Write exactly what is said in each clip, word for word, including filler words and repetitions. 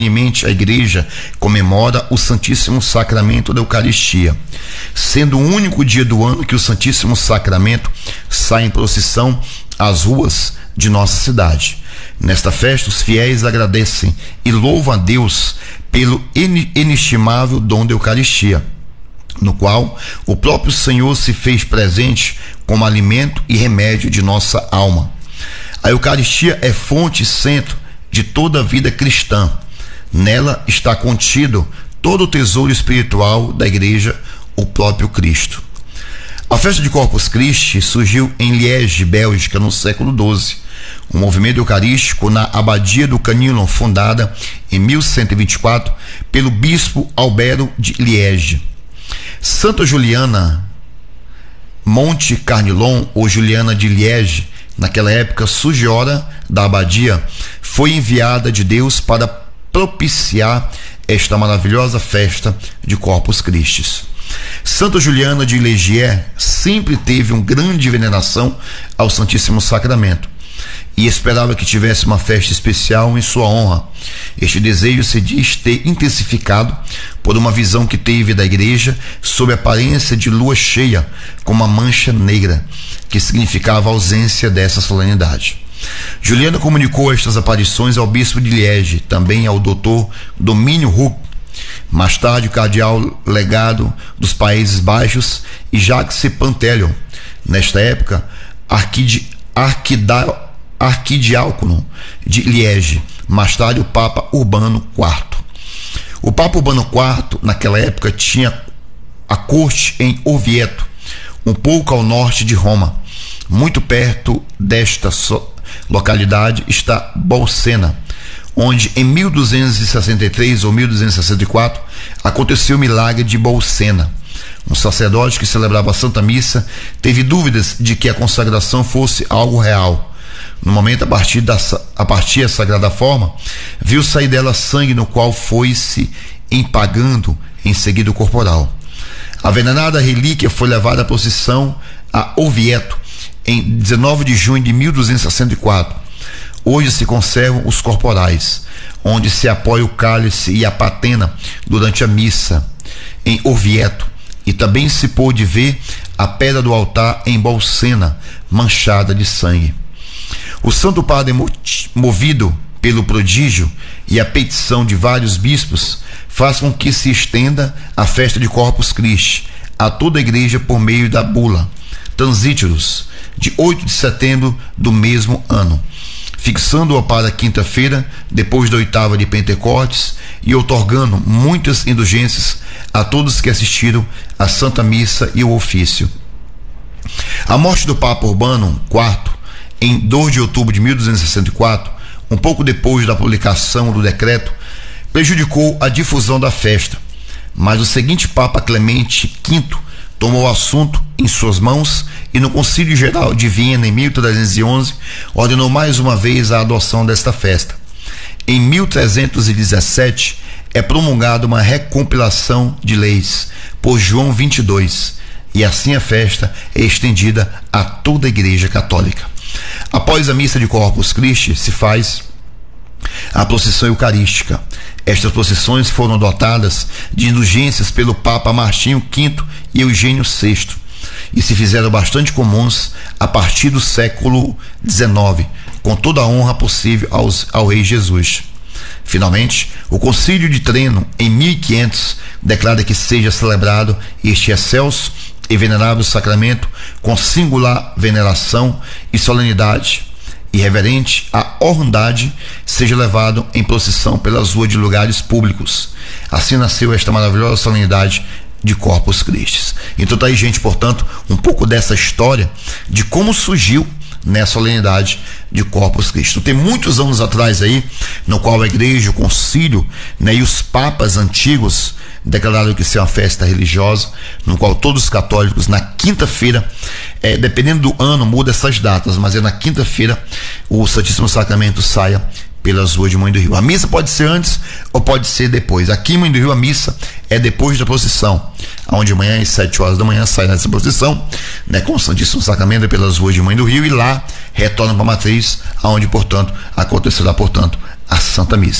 a igreja comemora o Santíssimo Sacramento da Eucaristia, sendo o único dia do ano que o Santíssimo Sacramento sai em procissão às ruas de nossa cidade. Nesta festa, os fiéis agradecem e louvam a Deus pelo inestimável dom da Eucaristia, no qual o próprio Senhor se fez presente como alimento e remédio de nossa alma. A Eucaristia é fonte e centro de toda a vida cristã. Nela está contido todo o tesouro espiritual da igreja, o próprio Cristo. A festa de Corpus Christi surgiu em Liege, Bélgica, no século doze. Um movimento eucarístico na abadia do Canilon, fundada em mil cento e vinte e quatro pelo bispo Albero de Liege. Santa Juliana Monte Carnilon, ou Juliana de Liege, naquela época sugiora da abadia, foi enviada de Deus para propiciar esta maravilhosa festa de Corpus Christi. Santa Juliana de Liege sempre teve uma grande veneração ao Santíssimo Sacramento e esperava que tivesse uma festa especial em sua honra. Este desejo se diz ter intensificado por uma visão que teve da igreja sob a aparência de lua cheia com uma mancha negra, que significava a ausência dessa solenidade. Juliana comunicou estas aparições ao bispo de Liege, também ao doutor Domínio Huck, mais tarde o cardeal legado dos Países Baixos, e Jacques Pantaleon, nesta época arquidi, arquida, arquidiácono de Liege, mais tarde o Papa Urbano quarto. O Papa Urbano quarto, naquela época, tinha a corte em Orvieto, um pouco ao norte de Roma. Muito perto desta so localidade está Bolsena, onde em mil duzentos e sessenta e três ou mil duzentos e sessenta e quatro aconteceu o milagre de Bolsena. Um sacerdote que celebrava a Santa Missa teve dúvidas de que a consagração fosse algo real. No momento, a partir da, a partir da sagrada forma, viu sair dela sangue, no qual foi se empagando em seguida o corporal. A venerada relíquia foi levada à procissão a Orvieto em dezenove de junho de mil duzentos e sessenta e quatro. Hoje se conservam os corporais, onde se apoia o cálice e a patena durante a missa em Orvieto, e também se pôde ver a pedra do altar em Bolsena, manchada de sangue. O Santo Padre, movido pelo prodígio e a petição de vários bispos, faz com que se estenda a festa de Corpus Christi a toda a igreja por meio da bula Transíteros, de oito de setembro do mesmo ano, fixando-a para quinta-feira, depois da oitava de Pentecostes, e outorgando muitas indulgências a todos que assistiram à Santa Missa e o ofício. A morte do Papa Urbano quarto, em dois de outubro de mil duzentos e sessenta e quatro, um pouco depois da publicação do decreto, prejudicou a difusão da festa, mas o seguinte Papa Clemente quinto tomou o assunto em suas mãos e no Concílio Geral de Viena, em mil trezentos e onze, ordenou mais uma vez a adoção desta festa. Em mil trezentos e dezessete, é promulgada uma recompilação de leis por João vinte e dois, e assim a festa é estendida a toda a Igreja Católica. Após a missa de Corpus Christi, se faz a procissão eucarística. Estas procissões foram dotadas de indulgências pelo Papa Martinho quinto e Eugênio sexto, e se fizeram bastante comuns a partir do século dezenove, com toda a honra possível aos, ao Rei Jesus. Finalmente, o Concílio de Trento, em mil e quinhentos, declara que seja celebrado este excelso e venerável sacramento com singular veneração e solenidade, e reverente à orndade, seja levado em procissão pelas ruas de lugares públicos. Assim nasceu esta maravilhosa solenidade de Corpus Christi. Então tá aí, gente, portanto, um pouco dessa história de como surgiu nessa solenidade de Corpus Christi. Tem muitos anos atrás aí, no qual a igreja, o concílio, né, e os papas antigos declararam que isso é uma festa religiosa, no qual todos os católicos, na quinta-feira, é, dependendo do ano, muda essas datas, mas é na quinta-feira o Santíssimo Sacramento saia pelas ruas de Moinho do Rio. A missa pode ser antes ou pode ser depois. Aqui em Moinho do Rio a missa é depois da procissão, onde de manhã às sete horas da manhã sai nessa procissão, né, com o Santíssimo Sacramento pelas ruas de Moinho do Rio, e lá retorna para a matriz, aonde, portanto, acontecerá, portanto, a Santa Missa.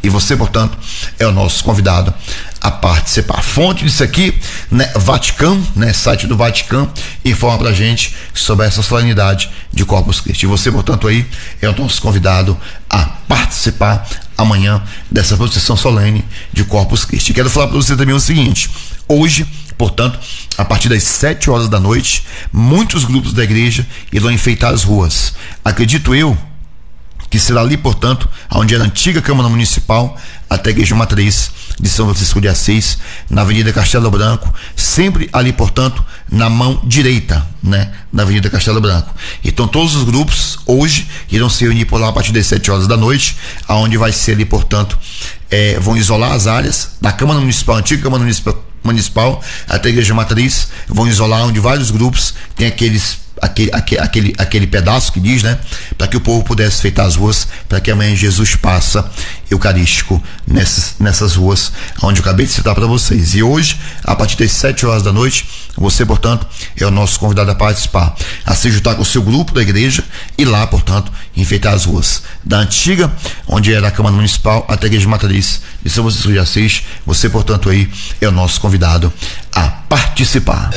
E você, portanto, é o nosso convidado a participar. Fonte disso aqui, né, Vaticano, né, site do Vaticano, informa pra gente sobre essa solenidade de Corpus Christi. E você, portanto, aí é o nosso convidado a participar amanhã dessa procissão solene de Corpus Christi. Quero falar para você também o seguinte: hoje, portanto, a partir das sete horas da noite, muitos grupos da igreja irão enfeitar as ruas. Acredito eu que será ali, portanto, onde era a antiga Câmara Municipal, até a Igreja Matriz de São Francisco de Assis, na Avenida Castelo Branco, sempre ali, portanto, na mão direita, né, na Avenida Castelo Branco. Então todos os grupos hoje irão se reunir por lá a partir das sete horas da noite, aonde vai ser ali, portanto, é, vão isolar as áreas da Câmara Municipal, antiga Câmara Municipal, Municipal até a Igreja Matriz, vão isolar onde vários grupos têm aqueles Aquele, aquele, aquele, aquele pedaço que diz, né, para que o povo pudesse feitar as ruas, para que amanhã Jesus passa eucarístico nessas, nessas ruas onde eu acabei de citar para vocês. E hoje, a partir das sete horas da noite, você, portanto, é o nosso convidado a participar, a se juntar com o seu grupo da igreja e lá, portanto, enfeitar as ruas da antiga, onde era a Câmara Municipal, até a Igreja Matriz de São Francisco de Assis. Você, portanto, aí é o nosso convidado a participar.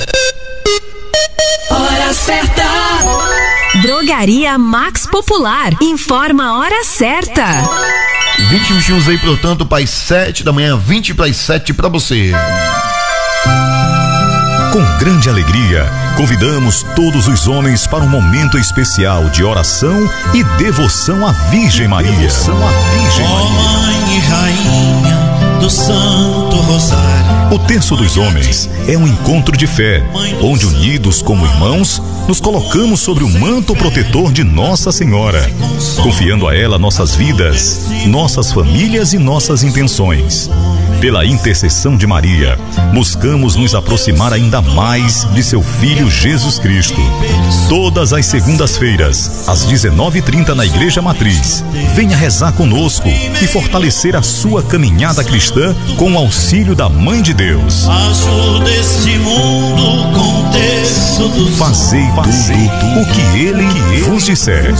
Hora certa. Drogaria Max Popular informa a hora certa. vinte minutinhos aí, portanto, para as sete da manhã, vinte para as sete para você. Com grande alegria, convidamos todos os homens para um momento especial de oração e devoção à Virgem Maria. Devoção à Virgem Maria. Mãe e Rainha do Santo Rosário. O Terço dos Homens é um encontro de fé, onde unidos como irmãos, nos colocamos sobre o manto protetor de Nossa Senhora, confiando a ela nossas vidas, nossas famílias e nossas intenções. Pela intercessão de Maria, buscamos nos aproximar ainda mais de seu Filho Jesus Cristo. Todas as segundas-feiras, às dezenove e trinta na Igreja Matriz, venha rezar conosco e fortalecer a sua caminhada cristã com o auxílio da Mãe de Deus. Ajuda este mundo com o terço dos Fazei tudo o que Ele vos disser.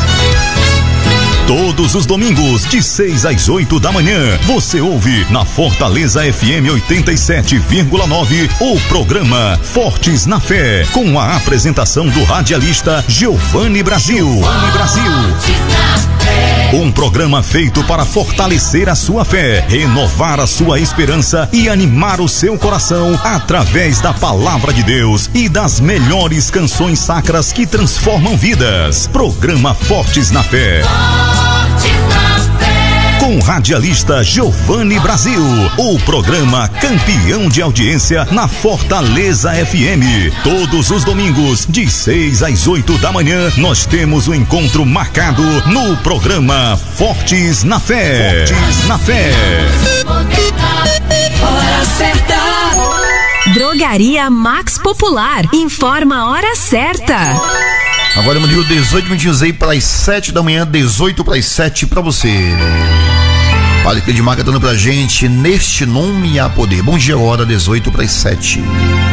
Todos os domingos, de seis às oito da manhã, você ouve na Fortaleza F M oitenta e sete vírgula nove o programa Fortes na Fé, com a apresentação do radialista Giovanni Brasil. Giovanni Brasil. Um programa feito para fortalecer a sua fé, renovar a sua esperança e animar o seu coração através da palavra de Deus e das melhores canções sacras que transformam vidas. Programa Fortes na Fé. Com o radialista Giovanni Brasil, o programa campeão de audiência na Fortaleza F M. Todos os domingos, de seis às oito da manhã, nós temos o um encontro marcado no programa Fortes na Fé. Fortes na Fé. Hora certa. Drogaria Max Popular informa a hora certa. Agora eu mandei dezoito minutinhos aí para as sete da manhã, dezoito para as sete para você. Padre Cleidmar cantando pra gente, neste nome há poder. Bom dia, hora dezoito para as sete.